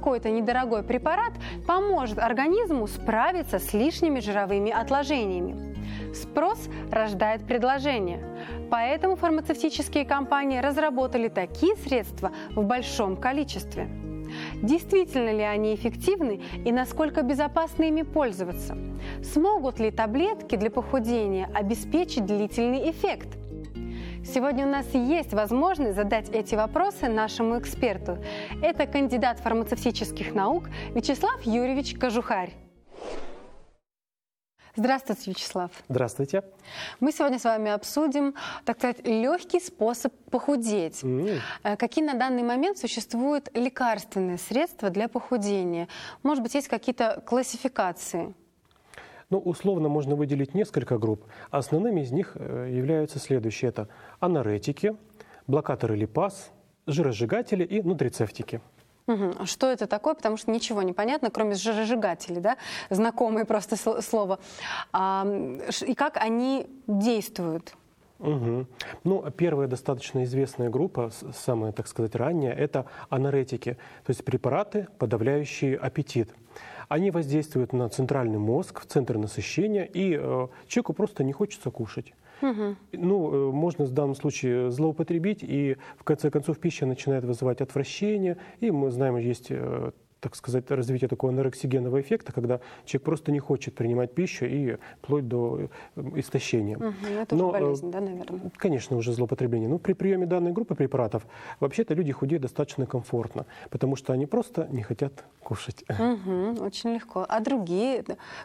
какой-то недорогой препарат поможет организму справиться с лишними жировыми отложениями. Спрос рождает предложение. Поэтому фармацевтические компании разработали такие средства в большом количестве. Действительно ли они эффективны и насколько безопасно ими пользоваться? Смогут ли таблетки для похудения обеспечить длительный эффект? Сегодня у нас есть возможность задать эти вопросы нашему эксперту. Это кандидат фармацевтических наук Вячеслав Юрьевич Кожухарь. Здравствуйте, Вячеслав. Здравствуйте. Мы сегодня с вами обсудим, так сказать, легкий способ похудеть. Какие на данный момент существуют лекарственные средства для похудения? Может быть, есть какие-то классификации? Ну, условно можно выделить несколько групп. Основными из них являются следующие. Это ануретики, блокаторы липаз, жиросжигатели и нутрицептики. Что это такое? Потому что ничего не понятно, кроме жиросжигателей, да? Знакомое просто слово. И как они действуют? Ну, первая достаточно известная группа, самая, так сказать, ранняя, это ануретики, то есть препараты, подавляющие аппетит. Они воздействуют на центральный мозг, в центр насыщения, и человеку просто не хочется кушать. Ну, можно в данном случае злоупотребить, и в конце концов пища начинает вызывать отвращение, и мы знаем, есть, так сказать, развитие такого анорексигенного эффекта, когда человек просто не хочет принимать пищу и вплоть до истощения. Это уже болезнь, да, наверное? Конечно, уже злоупотребление. Но при приеме данной группы препаратов вообще-то люди худеют достаточно комфортно, потому что они просто не хотят кушать. Очень легко. А другие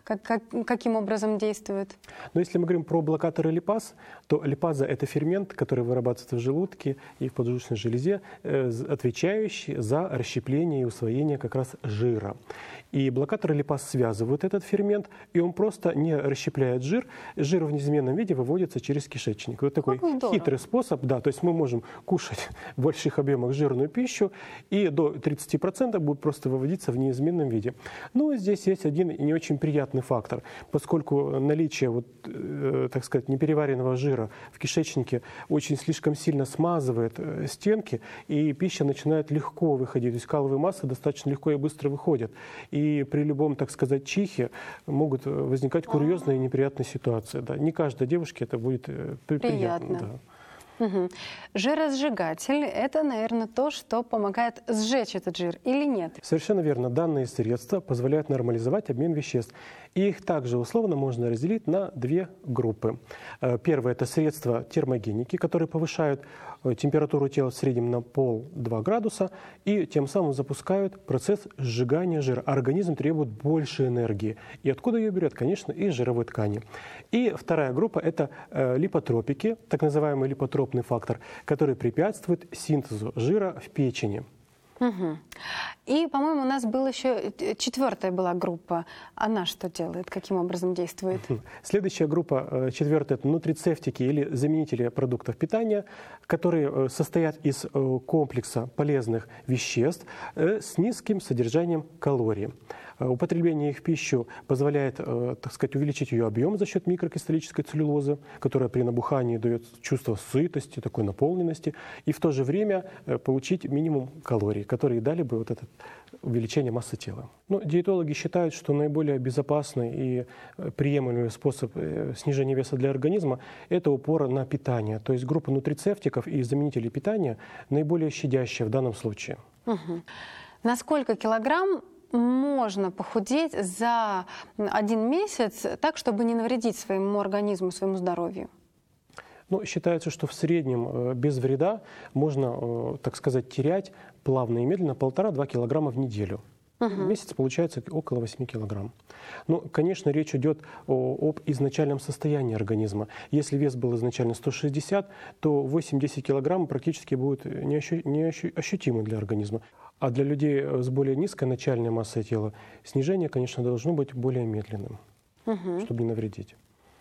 каким образом действуют? Но если мы говорим про блокаторы липаз, то липаза – это фермент, который вырабатывается в желудке и в поджелудочной железе, отвечающий за расщепление и усвоение как раз жира. И блокаторы липаз связывают этот фермент, и он просто не расщепляет жир. Жир в неизменном виде выводится через кишечник. Вот такой хитрый способ. Да, то есть мы можем кушать в больших объемах жирную пищу, и до 30% будет просто выводиться в неизменном виде. Но здесь есть один не очень приятный фактор, поскольку наличие, так сказать, непереваренного жира в кишечнике очень слишком сильно смазывает стенки, и пища начинает легко выходить. То есть каловые массы достаточно легко и быстро выходят. И при любом, так сказать, чихе могут возникать курьезные и неприятные ситуации. Да. Не каждой девушке это будет приятно. Да. Жиросжигатель – это, наверное, то, что помогает сжечь этот жир, или нет? Совершенно верно. Данные средства позволяют нормализовать обмен веществ. И их также условно можно разделить на две группы. Первое – это средства термогеники, которые повышают температуру тела в среднем на 0,5–2 градуса и тем самым запускают процесс сжигания жира. Организм требует больше энергии. И откуда ее берет? Конечно, из жировой ткани. И вторая группа – это липотропики, так называемый липотропный фактор, который препятствует синтезу жира в печени. И, по-моему, у нас была еще четвертая группа. Она что делает? Каким образом действует? Следующая группа, четвертая, это нутрицептики или заменители продуктов питания, которые состоят из комплекса полезных веществ с низким содержанием калорий. Употребление их в пищу позволяет, так сказать, увеличить ее объем за счет микрокристаллической целлюлозы, которая при набухании дает чувство сытости, такой наполненности, и в то же время получить минимум калорий, которые дали бы вот это увеличение массы тела. Но диетологи считают, что наиболее безопасный и приемлемый способ снижения веса для организма – это упор на питание. То есть группа нутрицептиков и заменителей питания наиболее щадящая в данном случае. На сколько килограмм можно похудеть за 1 месяц так, чтобы не навредить своему организму, своему здоровью? Ну, считается, что в среднем без вреда можно, так сказать, терять плавно и медленно 1,5–2 килограмма в неделю. В месяц получается около 8 килограмм. Но, конечно, речь идет об изначальном состоянии организма. Если вес был изначально 160, то 8–10 килограмм практически будет неощутимы для организма. А для людей с более низкой начальной массой тела снижение, конечно, должно быть более медленным, чтобы не навредить.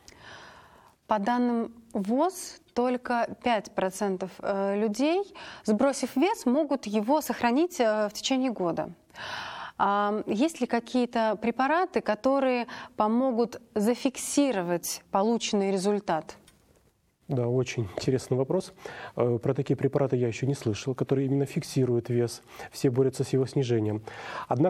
По данным ВОЗ, только 5% людей, сбросив вес, могут его сохранить в течение года. Есть ли какие-то препараты, которые помогут зафиксировать полученный результат? Да, очень интересный вопрос. Про такие препараты я еще не слышал, которые именно фиксируют вес. Все борются с его снижением. Однако